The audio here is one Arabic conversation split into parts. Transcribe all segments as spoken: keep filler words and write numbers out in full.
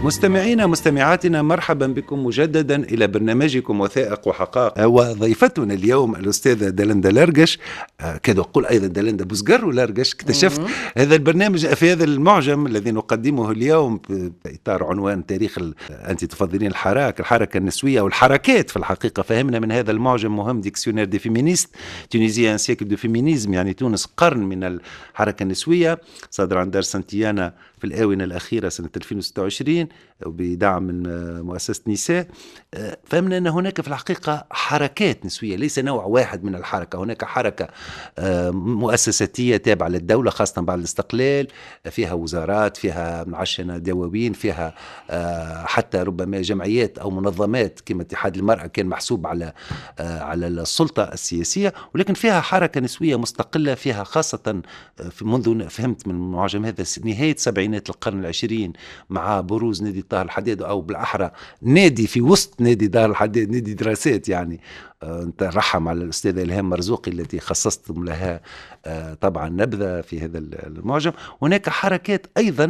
مستمعينا مستمعاتنا، مرحبا بكم مجددا إلى برنامجكم وثائق وحقائق. وضيفتنا اليوم الأستاذة دلندا لرقش، كاد أقول أيضا دلندا بوزقر ولرقش. اكتشفت هذا البرنامج في هذا المعجم الذي نقدمه اليوم بإطار عنوان تاريخ أنت تفضلين الحراك الحركة النسوية والحركات. في الحقيقة فهمنا من هذا المعجم مهم ديكسيونير دي فيمينيست تونيزيان سيكل دو فيمينيزم، يعني تونس قرن من الحركة النسوية، صادر عن دار سانتيانا في الآونة الأخيرة سنة ألفين وستة وعشرين بدعم من مؤسسة نساء. فهمنا أن هناك في الحقيقة حركات نسوية، ليس نوع واحد من الحركة. هناك حركة مؤسساتية تابعة للدولة خاصة بعد الاستقلال، فيها وزارات، فيها معشنة دواوين، فيها حتى ربما جمعيات أو منظمات كما اتحاد المرأة كان محسوب على على السلطة السياسية، ولكن فيها حركة نسوية مستقلة، فيها خاصة منذ فهمت من المعجم هذا نهاية سبعينات القرن العشرين مع بروز نادي طاهر الحداد، أو بالأحرى نادي في وسط نادي دار الحداد، نادي دراسات يعني. أنت رحم على الأستاذة إلهام مرزوقي التي خصصتم لها طبعا نبذة في هذا المعجم. هناك حركات أيضا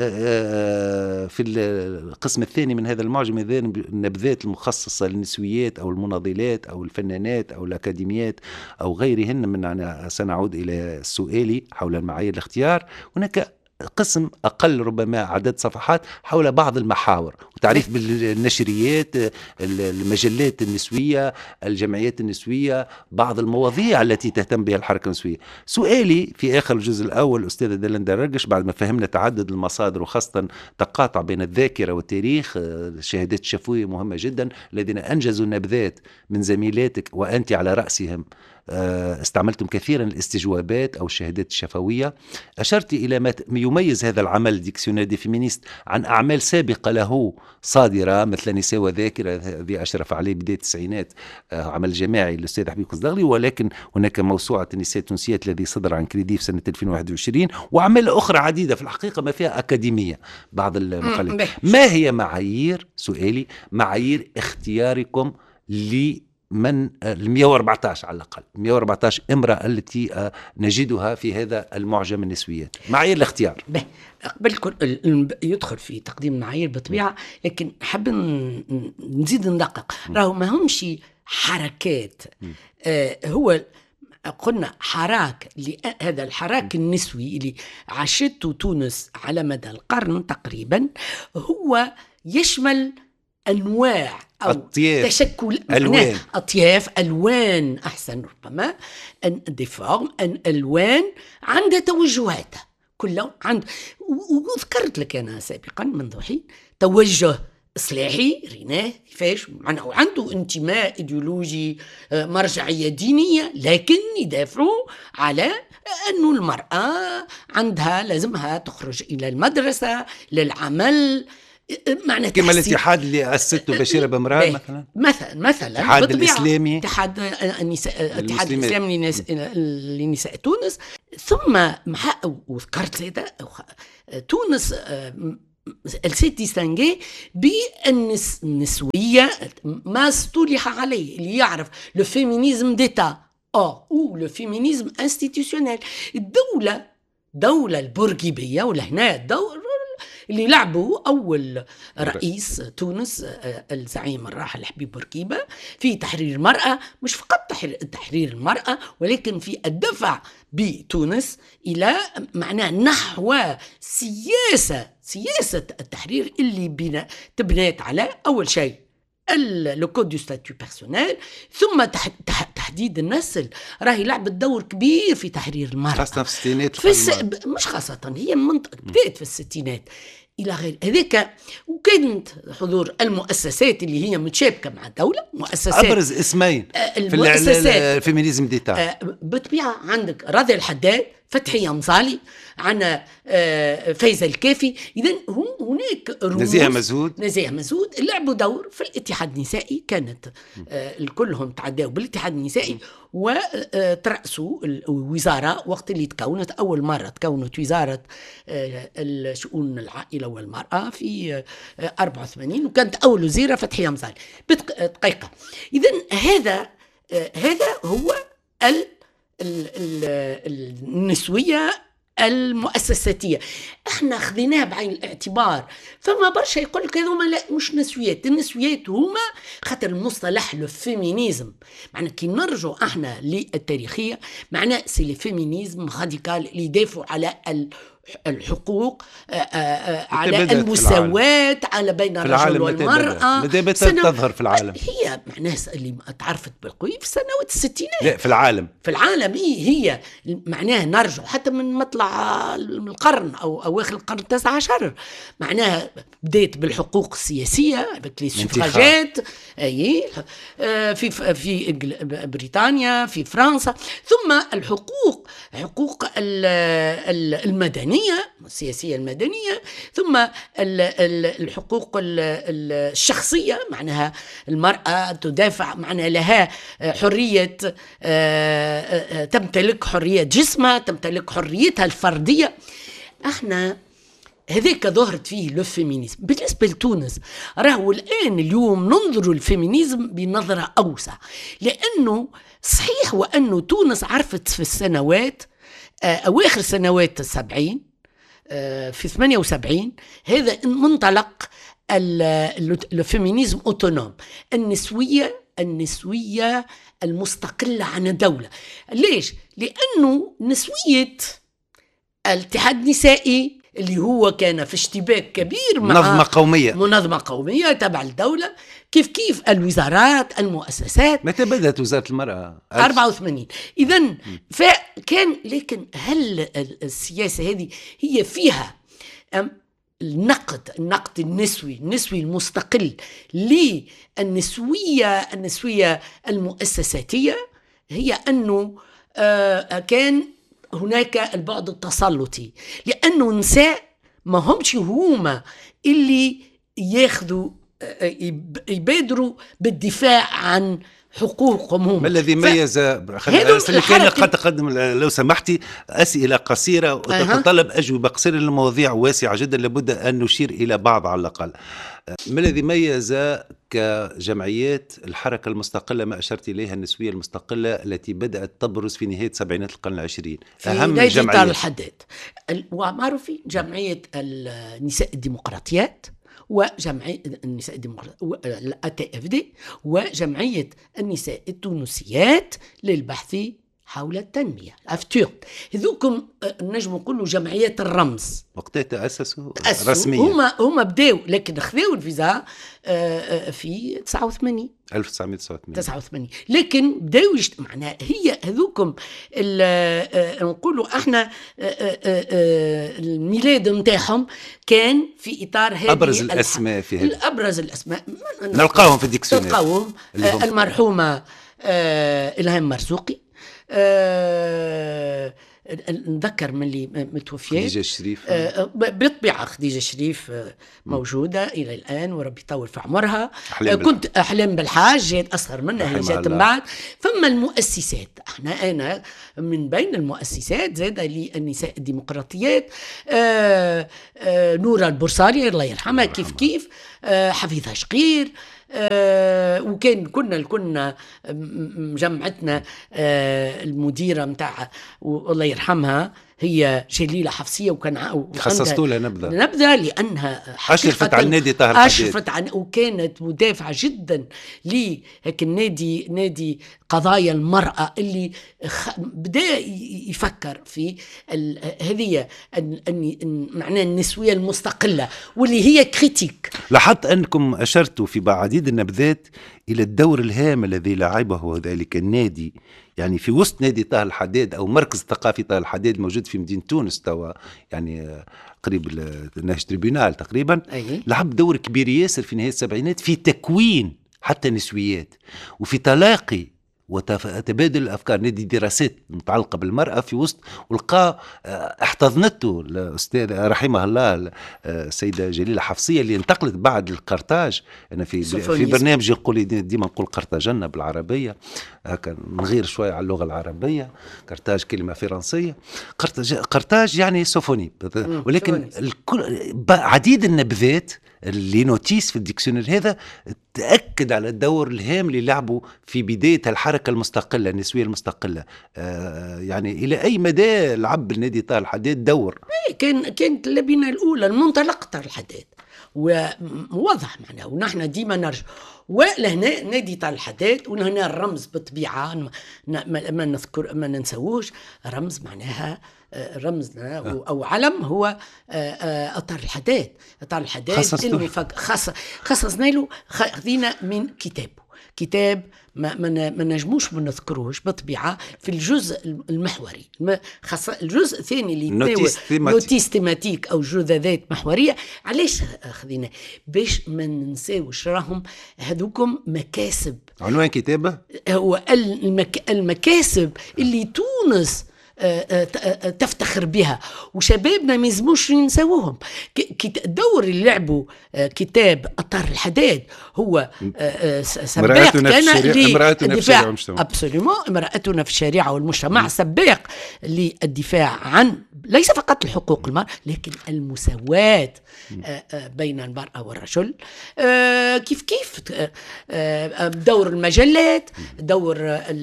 في القسم الثاني من هذا المعجم، النبذات المخصصة للنسويات أو المناضلات أو الفنانات أو الأكاديميات أو غيرهن. من سنعود إلى سؤالي حول المعايير الاختيار. هناك قسم أقل ربما عدد صفحات حول بعض المحاور وتعريف بالنشريات، المجلات النسوية، الجمعيات النسوية، بعض المواضيع التي تهتم بها الحركة النسوية. سؤالي في آخر الجزء الأول أستاذة دلندا لرقش، بعد ما فهمنا تعدد المصادر وخاصة تقاطع بين الذاكرة والتاريخ، الشهادات الشفوية مهمة جدا، الذين أنجزوا نبذات من زميلاتك وأنت على رأسهم، استعملتم كثيرا الاستجوابات أو الشهادات الشفوية. أشرت إلى ما يميز هذا العمل ديكسيونير دي فيمينيست عن أعمال سابقة له صادرة مثل نساء وذاكرة الذي أشرف عليه بداية التسعينات، عمل جماعي للأستاذ حبيب قصدغلي، ولكن هناك موسوعة النساء التونسيات الذي صدر عن كريديف سنة ألفين وواحد وعشرين، وأعمال أخرى عديدة في الحقيقة ما فيها أكاديمية بعض المقالات. ما هي معايير سؤالي معايير اختياركم ل من مئة وأربعة عشر على الأقل مئة وأربعة عشر امرأة التي نجدها في هذا المعجم النسويات، معايير الاختيار؟ قبل كل يدخل في تقديم المعايير بطبيعة، لكن حاب نزيد ندقق. راهو ما همش حركات، آه هو قلنا حراك. هذا الحراك النسوي اللي عاشته تونس على مدى القرن تقريبا هو يشمل أنواع أو أطياف. تشكل ألوان أطياف ألوان أحسن ربما أن ديفورم أن ألوان عندها توجهاتها كلها عند. وذكرت لك أنا سابقا منذ حين توجه إصلاحي ريناه كيفاش معناه عنده انتماء إيديولوجي، مرجعية دينية، لكن يدافعوا على أنه المرأة عندها لازمها تخرج إلى المدرسة للعمل، معنى كما الاتحاد اللي أسسته بشير بمران مثلا مثلا مثلا الاتحاد الإسلامي، اتحاد النساء، الاتحاد الإسلامي لنساء تونس. ثم وذكرت هذا تونس السيت ديستانغي بالنسوية ما استولح عليه، اللي يعرف لو فيمينيزم ديتا أو لو فيمينيزم انستيتيوشنال. الدولة دولة البورقيبية، ولا هنا الدولة اللي لعبوا أول رئيس تونس الزعيم الراحل حبيب بورقيبة في تحرير المرأة، مش فقط تحرير المرأة ولكن في الدفع بتونس إلى معناه نحو سياسة سياسة التحرير اللي بنا تبنيت على أول شيء لو كود دو ستاتيو بيرسونيل، ثم تحديد النسل. راهي لعبت دور كبير في تحرير المرأة خاصة في الستينات، في الس... مش خاصة، هي منطقة بدأت في الستينات إلى غير هذاك. وكانت حضور المؤسسات اللي هي متشابكة مع الدولة، مؤسسات أبرز اسمين في الفيمينيزم ديتا بطبيعة. عندك راضي الحداد، فتحية مصالي، عنا فايزة الكافي. إذن هناك نزيهة مزهود نزيهة مزهود لعبوا دور في الاتحاد النسائي. كانت الكلهم تعداوا بالاتحاد النسائي وترأسوا الوزارة وقت اللي تكونت أول مرة. تكونت وزارة الشؤون العائلة والمرأة في أربعة وثمانين، وكانت أول وزيرة فتحية مصالي دقيقة. إذن هذا هذا هو ال النسوية المؤسساتية. احنا خذيناها بعين الاعتبار. فما برشا يقول لك هذوما لا مش نسويات، النسويات هما خاطر المصطلح لو فيمينيزم، معنى كي نرجعوا احنا للتاريخية معناه سي لي فيمينيزم راديكال اللي يدافعوا على الحقوق، على المساواة على بين الرجل والمرأة. متى تظهر في العالم؟ هي معناها اللي تعرفت بالقوي في سنوات الستينات. لا في العالم، في العالم إيه هي معناها نرجع حتى من مطلع القرن أو أواخر القرن التاسع عشر، معناها بدأت بالحقوق السياسية بالسفراجات أي في في بريطانيا في فرنسا، ثم الحقوق حقوق المدنية السياسية المدنية، ثم الحقوق الشخصية معناها المرأة تدافع معناها لها حرية تمتلك حرية جسمها، تمتلك حريتها الفردية. احنا هذيك ظهرت فيه لو فيمينيزم. بالنسبة لتونس راهو الآن اليوم ننظر الفيمينيزم بنظرة أوسع، لأنه صحيح وأنه تونس عرفت في السنوات أواخر سنوات السبعين في ثمانية وسبعين هذا منطلق الفيمينيزم أوتونوم، النسوية النسوية المستقلة عن الدولة. ليش؟ لأنه نسوية الاتحاد النسائي اللي هو كان في اشتباك كبير مع منظمة قومية منظمة قومية تبع الدولة، كيف كيف الوزارات المؤسسات. متى بدأت وزارة المرأة؟ أربعة وثمانين. إذن فكان، لكن هل السياسة هذه هي فيها النقد النقد النسوي النسوي المستقل للنسوية النسوية المؤسساتية؟ هي أنه كان هناك البعد التسلطي، لأنه النساء ما همش هما اللي ياخذوا يبادروا بالدفاع عن حقوقهم هم. ما الذي ميز كان قد تقدم لو سمحتي أسئلة قصيرة وتتطلب أه. أجوبة قصيرة لمواضيع واسعة جدا لابد أن نشير إلى بعض على الأقل. ما الذي ميز كجمعيات الحركة المستقلة ما أشرت إليها النسوية المستقلة التي بدأت تبرز في نهاية سبعينات القرن العشرين؟ أهم جمعيات الحداد ومعروفين جمعية النساء الديمقراطيات وجمعية النساء الديمقراطية الأتي إف دي وجمعية النساء التونسيات للبحث حول التنمية أفتورت. هذوكم نجم نقولوا جمعيات الرمز. وقتها تأسسوا رسميا. هما هما بداوا لكن خذوا الفيزا في تسعة وثمانين ألف وتسعمائة وتسعة وثمانين، لكن بداوا يجت... معناها هي هذوكم نقولوا احنا الميلاد نتاعهم كان في اطار هذه ابرز الاسماء في هذا ابرز الاسماء نلقاهم في الديكسيونير، نلقاهم المرحومه إلهام مرزوقي، أه نذكر من اللي متوفيات خديجة الشريف، أه بالطبيعة خديجة الشريف موجودة إلى الآن وربي يطول في عمرها. أحلام كنت أحلام بالحاج جات أصغر منها، هي جات من بعد. فما المؤسسات احنا أنا من بين المؤسسات زاد للنساء الديمقراطيات أه أه نورة البرصاري الله يرحمها، كيف كيف أه حفيظة شقير، آه وكان كنا كنا جمعتنا آه المديرة متاع والله يرحمها هي جليلة حفصية، وكان خصصتوا لها نبذة نبذة لأنها أشرفت على النادي طاهر الحداد، أشرفت عن وكانت مدافعة جدا لهيك النادي نادي قضايا المرأة اللي بدأ يفكر في هذه معناه النسوية المستقلة واللي هي كريتيك. لاحظت أنكم أشرتوا في عديد النبذات إلى الدور الهام الذي لعبه ذلك النادي، يعني في وسط نادي طاهر الحداد أو مركز ثقافي طاهر الحداد موجود في مدينة تونس توا، يعني قريب النهج تريبيونال تقريبا، لعب دور كبير ياسر في نهاية السبعينات في تكوين حتى نسويات وفي تلاقي وتبادل الأفكار. نادي دراسات متعلقة بالمرأة في وسط، ولقى احتضنته الأستاذ رحمه الله السيدة جليلة حفصية اللي انتقلت بعد القرطاج. أنا في في برنامج يقول ديما نقول قرطاجنا بالعربية، كان نغير شوية على اللغة العربية. قرطاج كلمة فرنسية، قرطاج قرطاج يعني سوفوني، ولكن الكل عديد النبذات اللي نوتيس في الديكسيونير هذا تأكد على الدور الهام اللي لعبوا في بداية الحركة المستقلة النسوية المستقلة. آه يعني إلى أي مدى لعب النادي طه الحداد دور؟ كان كانت اللبنة الأولى المنطلق طه الحداد وواضح معنا، ونحن ديما نرجع ولهنا نادي طه الحداد، وهنا الرمز بالطبيعة ما نذكر ما ننسووش رمز معناها رمزنا أو علم هو طه الحداد. طه الحداد خصصنا له خذينا من كتابه، كتاب ما ما نجموش ما نذكروش بالطبيعه في الجزء المحوري، خاصه الجزء الثاني اللي نوتيس نوتيس تيماتيك او جذاذات محوريه. علاش خذينا؟ باش ما ننساوش راهم هذوكم مكاسب. عنوان كتابه هو المك... المكاسب اللي تونس تفتخر بها، وشبابنا ما يلزموش ينسوهم. الدور اللي لعبوا كتاب أطار الحداد هو سباق كان للدفاع ابسوليومون امرأتنا في الشارع والمجتمع، سباق للدفاع عن ليس فقط الحقوق المرأة لكن المساواة بين المرأة والرجل. كيف كيف دور المجلات، دور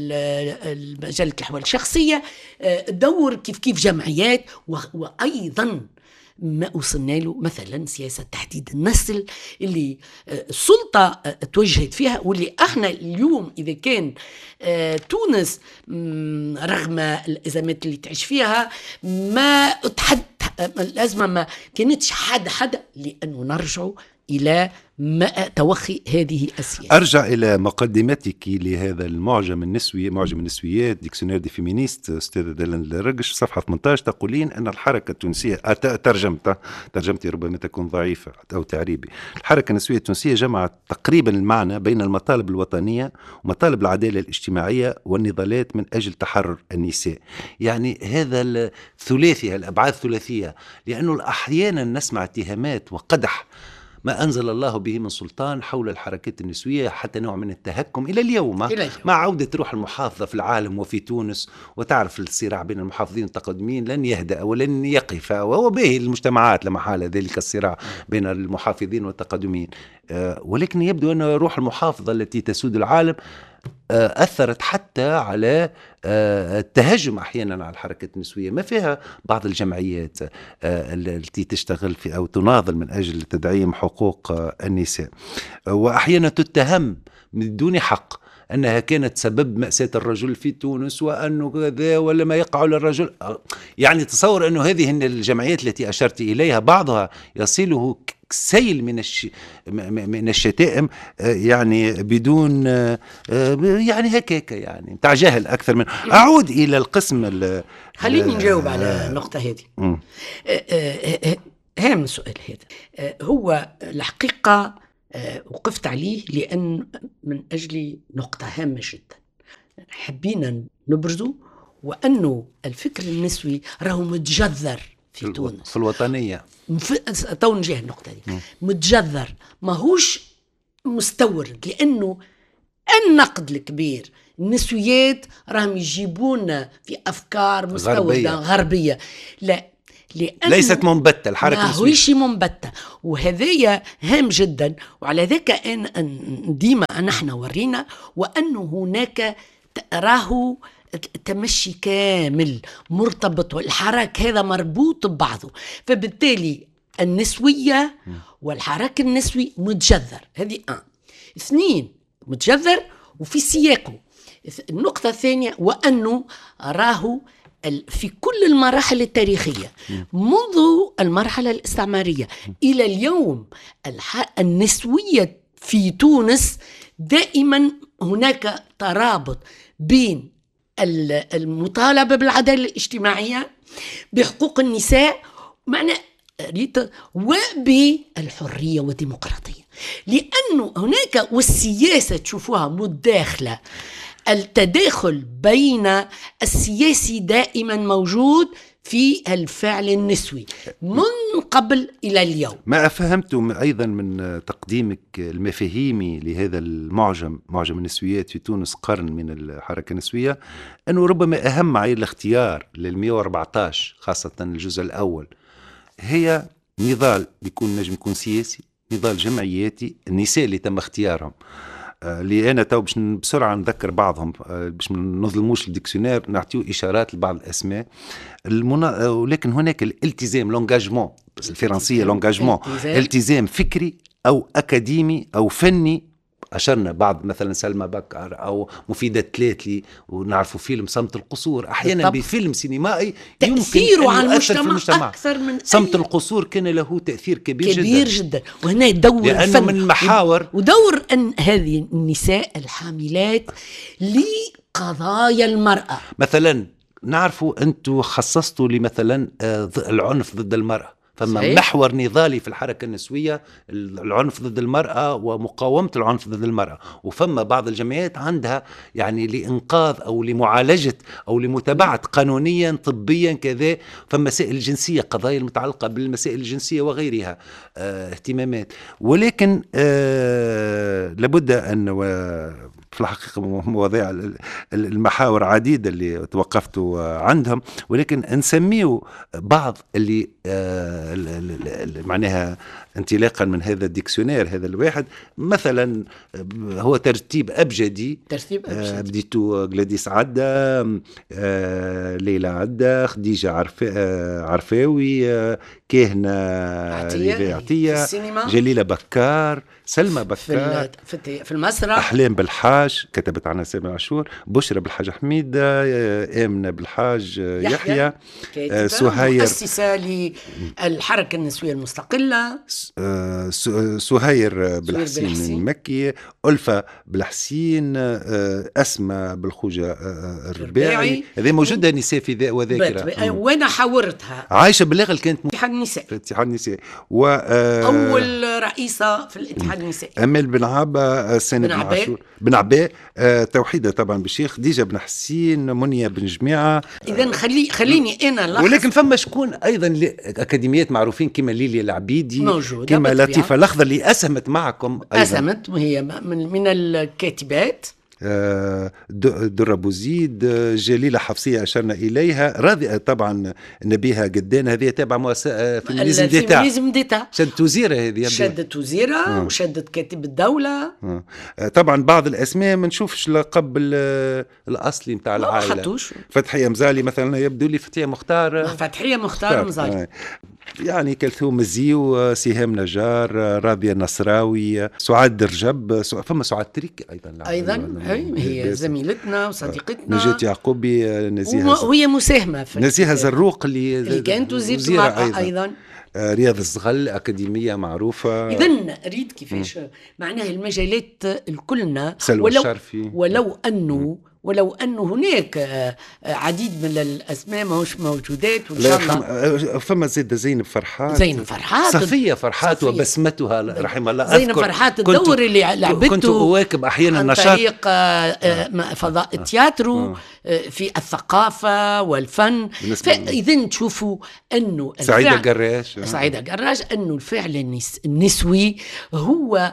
مجلة الأحوال الشخصية، دور كيف كيف جمعيات، وأيضا ما وصلنا له مثلا سياسة تحديد النسل اللي السلطة توجهت فيها، واللي احنا اليوم إذا كان تونس رغم الأزمات اللي تعيش فيها ما تحد الأزمة ما كانتش حد حد لأنه نرجع إلى ما توخي هذه السياسة. أرجع إلى مقدمتك لهذا المعجم النسوي، معجم النسويات ديكسيونير دي فيمينيست أستاذة دلال الرقش، صفحة ثمانية عشر تقولين أن الحركة التونسية ترجمت ترجمتي ربما تكون ضعيفة أو تعريبي. الحركة النسوية التونسية جمعت تقريبا المعنى بين المطالب الوطنية ومطالب العدالة الاجتماعية والنضالات من أجل تحرر النساء. يعني هذا الثلاثي، الأبعاد الثلاثية، لأنه أحيانا نسمع اتهامات وقدح ما أنزل الله به من سلطان حول الحركات النسوية، حتى نوع من التهكم إلى اليوم إلى مع عودة روح المحافظة في العالم وفي تونس. وتعرف الصراع بين المحافظين والمتقدمين لن يهدأ ولن يقف، وهو به المجتمعات لما حال ذلك الصراع بين المحافظين والمتقدمين. أه ولكن يبدو أن روح المحافظة التي تسود العالم أثرت حتى على التهجم أحيانا على الحركة النسوية. ما فيها بعض الجمعيات التي تشتغل في أو تناضل من أجل تدعيم حقوق النساء، وأحيانا تتهم من دون حق أنها كانت سبب مأساة الرجل في تونس، وأنه كذا ولا ما يقع للرجل. يعني تصور أنه هذه الجمعيات التي أشرت إليها بعضها يصله سيل من الش... من الشتائم، يعني بدون يعني هكاك يعني بتاع جهل أكثر من. أعود إلى القسم. خليني نجاوب على النقطة هذه. هام السؤال هذا. هو الحقيقة وقفت عليه لأن من أجل نقطة هامة جدا حبينا نبرزه، وأنه الفكر النسوي راهو متجذر في تونس في الوطنية. تو نجيه النقطة دي. متجذر ماهوش مستورد، لأنه النقد الكبير النسويات راهم يجيبونا في أفكار مستوردة غربية, غربية. لا، ليست منبتة الحركة النسوية، ما هوش منبتة، وهذا هام جدا. وعلى ذلك أن ديما نحن ورينا وأنه هناك راه تمشي كامل مرتبط، والحراك هذا مربوط ببعضه. فبالتالي النسوية والحراك النسوي متجذر، هذه آه. اثنين متجذر وفي سياقه. النقطة الثانية وأنه راه في كل المراحل التاريخية منذ المرحلة الاستعمارية إلى اليوم النسوية في تونس دائما هناك ترابط بين المطالبة بالعدالة الاجتماعية، بحقوق النساء معنى وبالحرية والديمقراطية، لأنه هناك والسياسة تشوفوها متداخلة. التداخل بين السياسي دائما موجود في الفعل النسوي من قبل إلى اليوم. ما فهمت أيضا من تقديمك المفاهيمي لهذا المعجم، معجم النسويات في تونس قرن من الحركة النسوية، أنه ربما أهم معايير الاختيار للمئة وأربعة عشر خاصة الجزء الأول هي نضال بيكون نجم يكون سياسي، نضال جمعياتي النساء اللي تم اختيارهم، اللي انا تو باش بسرعه نذكر بعضهم باش ما نظلموش الديكسيونير، نعطيو اشارات لبعض الاسماء المنا... ولكن هناك الالتزام لونجاجمون الفرنسيه لونجاجمون، التزام فكري او اكاديمي او فني. أشرنا بعض مثلا سلمى بكر أو مفيدة تلاتلي، ونعرفوا فيلم صمت القصور أحيانا بالطبع. بفيلم سينمائي تأثيره على المجتمع, المجتمع أكثر من صمت أي... القصور كان له تأثير كبير, كبير جدا, جدا. وهنا دور لأنه من المحاور ودور أن هذه النساء الحاملات لقضايا المرأة. مثلا نعرفوا أنتوا خصصتوا لمثلا العنف ضد المرأة، فما صحيح. محور نضالي في الحركة النسوية العنف ضد المرأة ومقاومة العنف ضد المرأة، وفما بعض الجمعيات عندها يعني لإنقاذ أو لمعالجة أو لمتابعة قانونيا طبيا كذا، فمسائل الجنسية قضايا المتعلقة بالمسائل الجنسية وغيرها اه اهتمامات. ولكن اه لابد أن في الحقيقة مواضيع المحاور عديدة اللي توقفت عندهم، ولكن نسميه بعض اللي آه معناها انطلاقا من هذا الديكسيونير هذا الواحد. مثلا هو ترتيب أبجدي، ترتيب أبجدي. آه بديتو غلاديس عدة، آه ليلى عدة، خديجة عرفا آه عرفاوي، آه كاهنة عطية, عطية جليلة بكار، سلمى بكار في, في المسرح، أحلام بالحاج كتبت عنها سامي عاشور، بشرى بالحاج حميدة، آمنة بالحاج يحيى، يحيى سهير مؤسسة للحركة النسوية المستقلة، سهير بالحسين المكي، ألفة بالحسين، أسمى بالخوجة الرباعي. هذه موجودة نساء في ذا وذاكرة، وأنا حاورتها عايشة بالغل كانت اتحاد النساء في الاتحاد النسائي، و أول رئيسة في الاتحاد النسائي أمل بن عبا، سند بن عاشور بن عباء، آه، توحيدة طبعا بالشيخ، خديجة بن حسين، منيا بن جماعة. إذن خلي خليني أنا لخص. ولكن فما شكون أيضا أكاديميات معروفين كما ليليا العبيدي موجودة، كما لطيفة الأخضر اللي أسهمت معكم أيضا. أسهمت وهي من, من الكاتبات، درة بوزيد، جليلة حفصية أشرنا إليها، راضية طبعا نبيها قدان، هذه تابعة مؤسسة في ميزم ديتا، ميزم ديتا شدت وزيرة، هذه شدت وزيرة آه. وشدت كاتب الدولة آه. طبعا بعض الأسماء ما نشوفش لقب الأصلي متاع العائلة، حطوش. فتحية مزالي مثلا يبدو لي فتحية مختار، فتحية مختار مزالي آه. يعني كلثوم الزيو، سهام نجار، راضية النصراوي، سعاد درجب، فما سعاد تريك أيضا أيضا هي زميلتنا وصديقتنا، نجاة يعقوبي، نزيهة وهي مساهمة في نزيهة زروق اللي, اللي كانت وزيرة المرأة أيضا, أيضاً. رياض الزغل أكاديمية معروفة. إذن أريد كيفاش معناها المجالات الكلنا، ولو, ولو أنه ولو أنه هناك عديد من الأسماء ماهوش موجودات، وإن شاء الله فما زيد زينب فرحات، زينب فرحات، صفية فرحات، صفية. وبسمتها رحمه الله، زينب فرحات الدور اللي لعبته كنت أواكب أحيانا عن طريق آه. فضاء التياترو آه. في الثقافة والفن. فإذن تشوفوا أنه سعيدة قراش سعيدة قراش أنه الفعل النسوي هو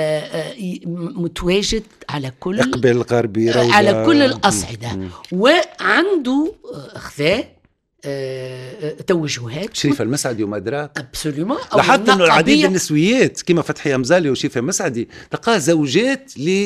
متواجد على كل إقبال الغربي، على كل الأصعدة، وعنده أخذاء توجهات. شريفة المسعدي ومدراك أبسوليومون، لاحظت أنه العديد النسويات كما فتحية مزالي وشريفة مسعدي تلقى زوجات